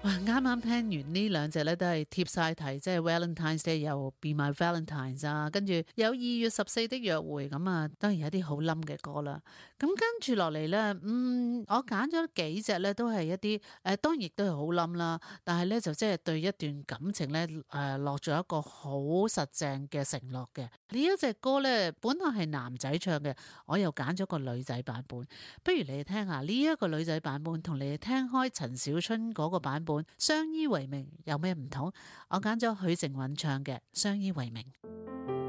哇！啱啱聽完呢兩隻咧，都係貼晒題，即係 Valentine's Day 又 Be My Valentines 啊，跟住有2月14的約會咁啊，當然有啲好冧嘅歌啦。咁跟住落嚟咧，我揀咗幾隻咧，都係一啲當然亦都係好冧啦，但係咧就即係對一段感情咧落咗一個好實正嘅承諾嘅。呢一隻歌咧，本來係男仔唱嘅，我又揀咗個女仔版本。不如你哋聽下呢一個女仔版本，同你哋聽開陳小春嗰個版本相依為命有咩唔同？我揀咗許靖韻唱嘅《相依為命》。